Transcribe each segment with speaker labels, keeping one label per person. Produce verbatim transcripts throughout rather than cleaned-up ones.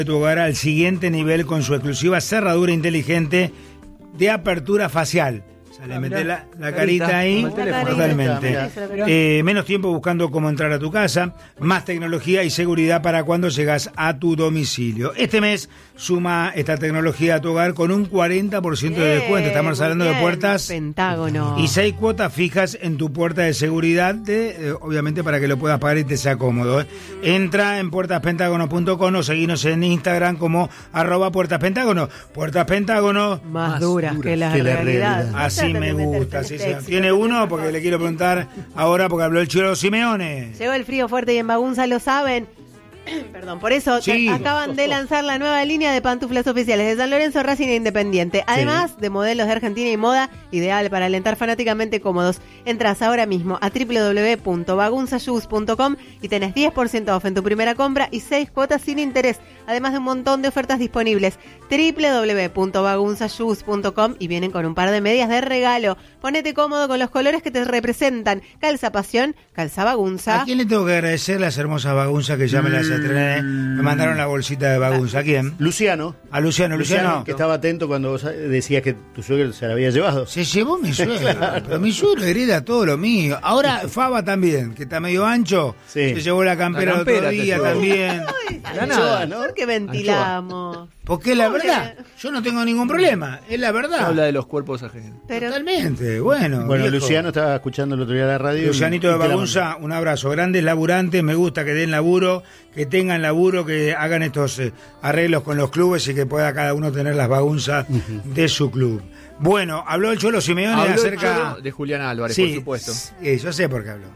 Speaker 1: Tu hogar al siguiente nivel con su exclusiva cerradura inteligente de apertura facial. O sea, le metés la, la carita ahí, totalmente. Eh, menos tiempo buscando cómo entrar a tu casa, más tecnología y seguridad para cuando llegas a tu domicilio. Este mes suma esta tecnología a tu hogar con un cuarenta por ciento de descuento. Estamos hablando
Speaker 2: bien,
Speaker 1: de puertas
Speaker 2: Pentágono.
Speaker 1: y seis cuotas fijas en tu puerta de seguridad, de, eh, obviamente para que lo puedas pagar y te sea cómodo. ¿eh? Entra en puertas pentágono punto com o seguinos en Instagram como arroba puertas pentágono. Puertas pentágono.
Speaker 2: Más, más duras, duras que la
Speaker 3: que
Speaker 2: realidad.
Speaker 3: La realidad.
Speaker 1: Así me gusta. Sí, sí. Tiene uno porque le quiero preguntar ahora porque habló el Cholo Simeone.
Speaker 2: Llegó el frío fuerte y en Bagunza lo saben. Perdón, por eso
Speaker 1: sí.
Speaker 2: acaban de lanzar la nueva línea de pantuflas oficiales de San Lorenzo, Racing e Independiente. Además sí. de modelos de Argentina y moda, ideal para alentar fanáticamente cómodos. Entras ahora mismo a doble u doble u doble u punto bagunza shoes punto com y tenés diez por ciento off en tu primera compra y seis cuotas sin interés, además de un montón de ofertas disponibles. doble u doble u doble u punto bagunza shoes punto com y vienen con un par de medias de regalo. Ponete cómodo con los colores que te representan. Calza pasión, calza bagunza.
Speaker 1: ¿A quién le tengo que agradecer las hermosas bagunzas que ya me las estrené? Me mandaron la bolsita de bagunza. ¿A quién?
Speaker 3: Luciano.
Speaker 1: A Luciano, Luciano.
Speaker 3: Luciano, que estaba atento cuando vos decías que tu suegro se la había llevado.
Speaker 1: Se llevó mi suegro, claro. Pero mi suegro hereda todo lo mío. Ahora Faba también, que está medio ancho, sí. se llevó la campera, la campera el otro día también.
Speaker 2: Ay, nada, ¿no? ¿Por qué ventilamos?
Speaker 1: Porque es la verdad, yo no tengo ningún problema, es la verdad.
Speaker 4: Habla de los cuerpos ajenos.
Speaker 1: Pero... Totalmente, bueno.
Speaker 3: Bueno,
Speaker 1: viejo.
Speaker 3: Luciano estaba escuchando el otro día la radio.
Speaker 1: Lucianito de Bagunza, un abrazo. Grandes laburantes, me gusta que den laburo, que tengan laburo, que hagan estos eh, arreglos con los clubes y que pueda cada uno tener las bagunzas uh-huh. de su club. Bueno, habló el Cholo Simeone
Speaker 4: habló
Speaker 1: acerca...
Speaker 4: de Julián Álvarez,
Speaker 1: sí,
Speaker 4: por supuesto.
Speaker 1: Sí, yo sé por qué habló.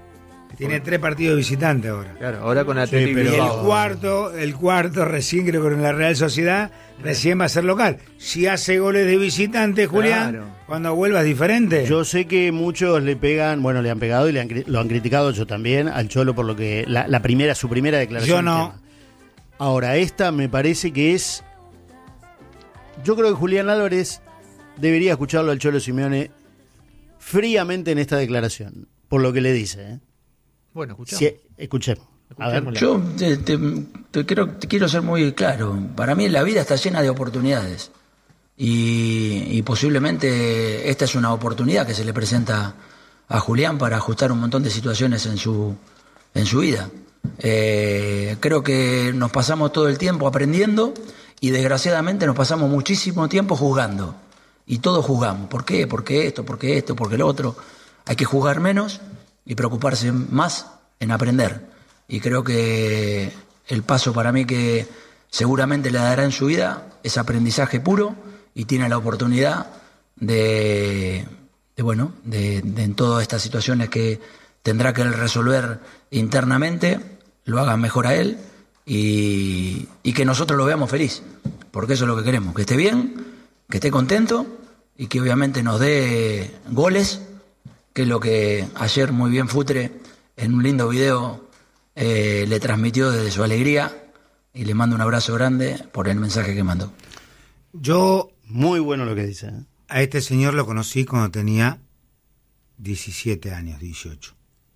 Speaker 1: Tiene tres partidos de visitante ahora.
Speaker 4: Claro, ahora con Atlético.
Speaker 1: Sí, pero el cuarto, el cuarto recién creo que en la Real Sociedad, recién va a ser local. Si hace goles de visitante, Julián, claro. cuando vuelva es diferente.
Speaker 3: Yo sé que muchos le pegan, bueno, le han pegado y le han, lo han criticado yo también al Cholo por lo que la, la primera, su primera declaración.
Speaker 1: Yo no.
Speaker 3: Ahora esta me parece que es, yo creo que Julián Álvarez debería escucharlo al Cholo Simeone fríamente en esta declaración, por lo que le dice, ¿eh?
Speaker 4: Bueno, escuchamos.
Speaker 3: Sí, escuchemos. A ver.
Speaker 5: Yo te, te, te, quiero, te quiero ser muy claro. Para mí la vida está llena de oportunidades. Y, y posiblemente esta es una oportunidad que se le presenta a Julián para ajustar un montón de situaciones en su, en su vida. Eh, creo que nos pasamos todo el tiempo aprendiendo y desgraciadamente nos pasamos muchísimo tiempo juzgando. Y todos juzgamos. ¿Por qué? ¿Por qué esto? ¿Por qué esto? ¿Por qué lo otro? Hay que juzgar menos y preocuparse más en aprender. Y creo que el paso para mí que seguramente le dará en su vida es aprendizaje puro y tiene la oportunidad de, de bueno, de, de en todas estas situaciones que tendrá que él resolver internamente, lo haga mejor a él y, y que nosotros lo veamos feliz, porque eso es lo que queremos, que esté bien, que esté contento y que obviamente nos dé goles, que es lo que ayer muy bien Futre en un lindo video eh, le transmitió desde su alegría y le mando un abrazo grande por el mensaje que mandó.
Speaker 1: Yo,
Speaker 3: muy bueno lo que dice, ¿eh?
Speaker 1: A este señor lo conocí cuando tenía diecisiete años, dieciocho.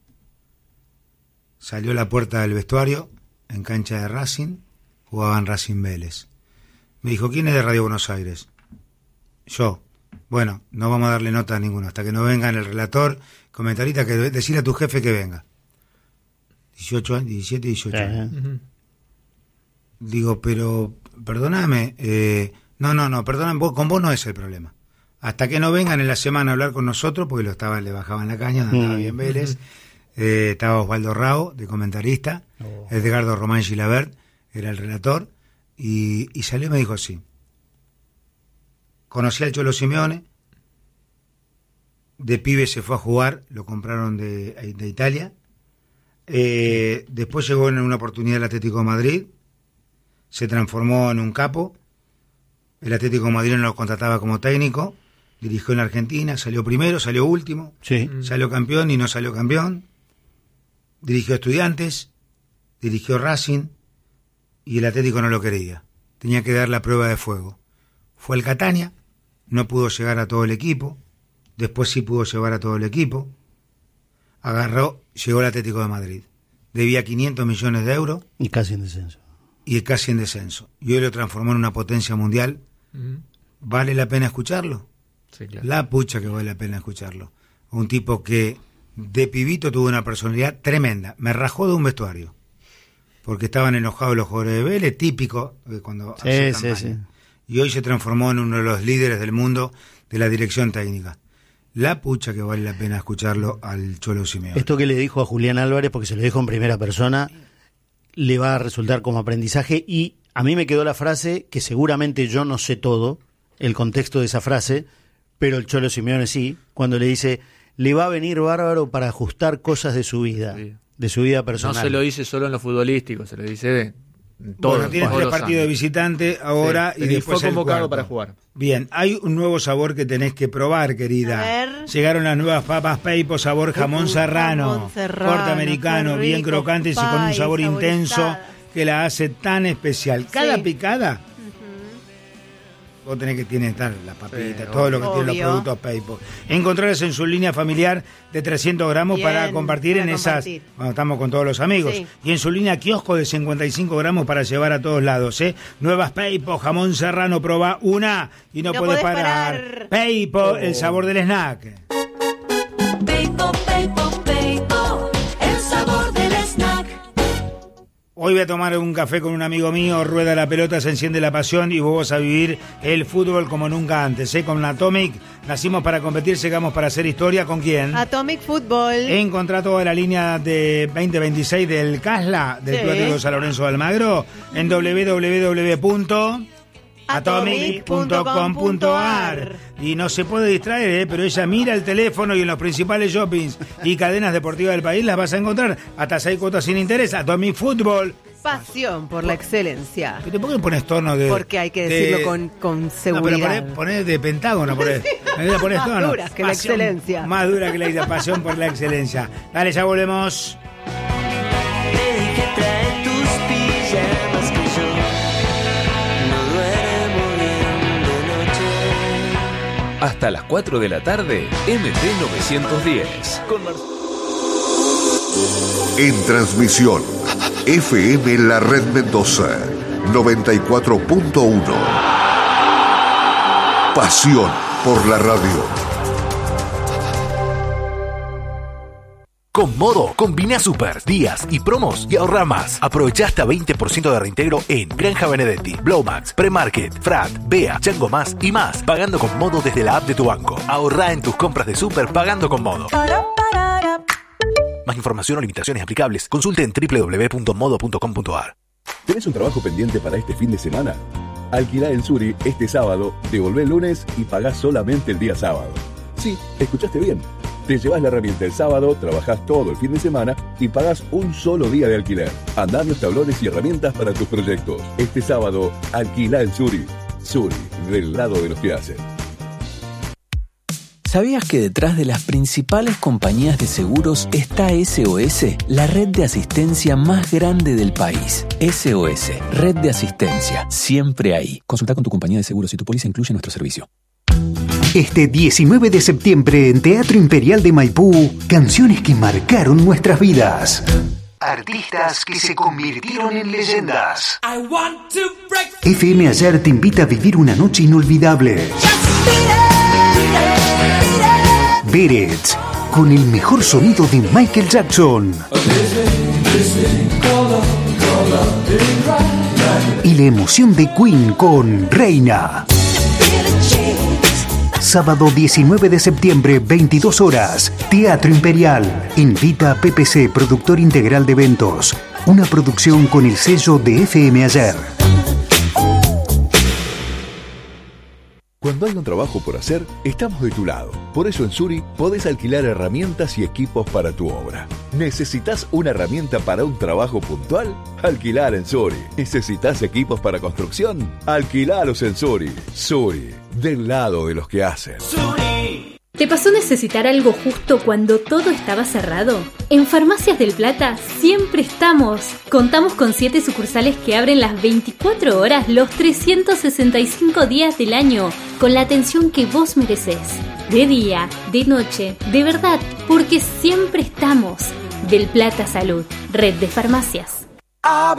Speaker 1: Salió a la puerta del vestuario en cancha de Racing, jugaban Racing Vélez. Me dijo, ¿quién es de Radio Buenos Aires? Yo. Bueno, no vamos a darle nota a ninguno, hasta que no venga el relator, comentarista, que decirle a tu jefe que venga. dieciocho años, diecisiete, dieciocho años. Uh-huh. Digo, pero, perdóname, eh, no, no, no, perdóname, vos, con vos no es el problema. Hasta que no vengan en la semana a hablar con nosotros, porque lo estaba, le bajaban la caña, andaba uh-huh. bien Vélez, eh, estaba Osvaldo Rao, de comentarista, oh. Edgardo Román Gilabert, era el relator, y, y salió y me dijo así. Conocí al Cholo Simeone, de pibe se fue a jugar, lo compraron de, de Italia, eh, después llegó en una oportunidad el Atlético de Madrid, se transformó en un capo, el Atlético de Madrid no lo contrataba como técnico, dirigió en Argentina, salió primero, salió último,
Speaker 3: sí.
Speaker 1: salió campeón y no salió campeón, dirigió Estudiantes, dirigió Racing y el Atlético no lo quería, tenía que dar la prueba de fuego. Fue al Catania, no pudo llegar a todo el equipo, después sí pudo llevar a todo el equipo, agarró, llegó al Atlético de Madrid, debía quinientos millones de euros.
Speaker 3: Y casi en descenso.
Speaker 1: y casi en descenso. Y hoy lo transformó en una potencia mundial.
Speaker 4: Ujú.
Speaker 1: ¿Vale la pena escucharlo?
Speaker 4: Sí, claro.
Speaker 1: La pucha que vale la pena escucharlo. Un tipo que de pibito tuvo una personalidad tremenda. Me rajó de un vestuario. Porque estaban enojados los jugadores de Vélez, típico de cuando
Speaker 3: Sí,
Speaker 1: hace
Speaker 3: sí,
Speaker 1: campaña.
Speaker 3: sí.
Speaker 1: Y hoy se transformó en uno de los líderes del mundo de la dirección técnica. La pucha que vale la pena escucharlo al Cholo Simeone.
Speaker 3: Esto que le dijo a Julián Álvarez, porque se lo dijo en primera persona, le va a resultar como aprendizaje. Y a mí me quedó la frase, que seguramente yo no sé todo, el contexto de esa frase, pero el Cholo Simeone sí, cuando le dice, le va a venir bárbaro para ajustar cosas de su vida,
Speaker 4: Sí.
Speaker 3: de su vida
Speaker 4: No
Speaker 3: personal.
Speaker 4: se lo dice solo en lo futbolístico, se lo dice de en todo.
Speaker 1: Bueno, tiene
Speaker 4: todos
Speaker 1: tres
Speaker 4: los
Speaker 1: partidos de
Speaker 4: ámbitos.
Speaker 1: visitante ahora
Speaker 4: Sí,
Speaker 1: y
Speaker 4: pero
Speaker 1: después
Speaker 4: fue
Speaker 1: el
Speaker 4: convocado
Speaker 1: cuarto.
Speaker 4: para jugar.
Speaker 1: Bien, hay un nuevo sabor que tenés que probar, querida.
Speaker 2: A ver.
Speaker 1: Llegaron las nuevas papas Peipo sabor jamón
Speaker 2: Uh,
Speaker 1: serrano,
Speaker 2: jamón serrano,
Speaker 1: corte americano,
Speaker 2: qué
Speaker 1: bien
Speaker 2: rico,
Speaker 1: crocantes y con un
Speaker 2: pay,
Speaker 1: sabor intenso
Speaker 2: saborizadas.
Speaker 1: que la hace tan especial. Cada
Speaker 2: Sí.
Speaker 1: picada, vos tenés que tiene estar las papitas,
Speaker 4: Sí,
Speaker 1: todo lo que
Speaker 2: obvio.
Speaker 1: tienen los productos Peipo. Encontrarlas en su línea familiar de trescientos gramos
Speaker 2: Bien,
Speaker 1: para compartir
Speaker 2: para
Speaker 1: en
Speaker 2: compartir.
Speaker 1: esas, cuando estamos con todos los amigos.
Speaker 2: Sí.
Speaker 1: Y en su línea kiosco de cincuenta y cinco gramos para llevar a todos lados, ¿eh? Nuevas Peipo, jamón serrano, probá una y no,
Speaker 2: No
Speaker 1: podés
Speaker 2: podés
Speaker 1: parar.
Speaker 2: parar.
Speaker 1: Peipo, el sabor del snack.
Speaker 6: Peipo, Peipo, Peipo, el sabor del snack.
Speaker 1: Hoy voy a tomar un café con un amigo mío, rueda la pelota, se enciende la pasión y vos vas a vivir el fútbol como nunca antes, ¿eh? Con Atomic nacimos para competir, llegamos para hacer historia. ¿Con quién?
Speaker 2: Atomic Football.
Speaker 1: Encontrá toda la línea de veinte veintiséis del Casla, del
Speaker 2: Sí.
Speaker 1: Club Atlético San Lorenzo de Almagro, en doble u doble u doble u punto atomic punto com punto a r. Y no se puede distraer, ¿eh? Pero ella mira el teléfono y en los principales shoppings y cadenas deportivas del país las vas a encontrar hasta seis cuotas sin interés. Atomic Fútbol.
Speaker 2: Pasión por la excelencia.
Speaker 1: ¿Por qué pones tono de...?
Speaker 2: Porque hay que
Speaker 1: de-
Speaker 2: decirlo con, con
Speaker 1: No,
Speaker 2: seguridad.
Speaker 1: pero poné, poné de pentágono, poné, poné
Speaker 2: Más
Speaker 1: tono.
Speaker 2: dura que la
Speaker 1: Pasión,
Speaker 2: excelencia.
Speaker 1: Más dura que la pasión por la excelencia. Dale, ya volvemos.
Speaker 7: Te dije trae tus pijamas que yo no duermo bien de noche.
Speaker 8: Hasta las cuatro de la tarde, M T novecientos diez. Con Mar-
Speaker 9: En transmisión, F M La Red Mendoza, noventa y cuatro punto uno. Pasión por la radio.
Speaker 10: Con Modo, combina super, días y promos y ahorra más. Aprovecha hasta veinte por ciento de reintegro en Granja Benedetti, Blowmax, Premarket, Frat, Bea, Chango Más y más. Pagando con Modo desde la app de tu banco. Ahorra en tus compras de super pagando con Modo. Más información o limitaciones aplicables, consulte en doble u doble u doble u punto modo punto com punto a r.
Speaker 11: ¿Tenés un trabajo pendiente para este fin de semana? Alquilá en Suri este sábado, devolvé el lunes y pagás solamente el día sábado. Sí, escuchaste bien. Te llevas la herramienta el sábado, trabajás todo el fin de semana y pagás un solo día de alquiler. Andamios, tablones y herramientas para tus proyectos. Este sábado, alquilá en Suri. Suri, del lado de los que hacen.
Speaker 12: ¿Sabías que detrás de las principales compañías de seguros está S O S, la red de asistencia más grande del país? S O S, red de asistencia, siempre ahí. Consulta con tu compañía de seguros si tu póliza incluye nuestro servicio.
Speaker 13: Este diecinueve de septiembre en Teatro Imperial de Maipú, canciones que marcaron nuestras vidas. Artistas que se convirtieron en leyendas. F M Ayer te invita a vivir una noche inolvidable. Beret, con el mejor sonido de Michael Jackson. Y la emoción de Queen con Reina. Sábado diecinueve de septiembre, veintidós horas, Teatro Imperial. Invita a P P C, productor integral de eventos. Una producción con el sello de F M Ayer.
Speaker 11: Cuando hay un trabajo por hacer, estamos de tu lado. Por eso en Suri podés alquilar herramientas y equipos para tu obra. ¿Necesitas una herramienta para un trabajo puntual? Alquilar en Suri. ¿Necesitas equipos para construcción? Alquilalos en Suri. Suri, del lado de los que hacen.
Speaker 14: ¿Te pasó necesitar algo justo cuando todo estaba cerrado? En Farmacias del Plata siempre estamos. Contamos con siete sucursales que abren las veinticuatro horas los trescientos sesenta y cinco días del año, con la atención que vos merecés. De día, de noche, de verdad, porque siempre estamos. Del Plata Salud, red de farmacias.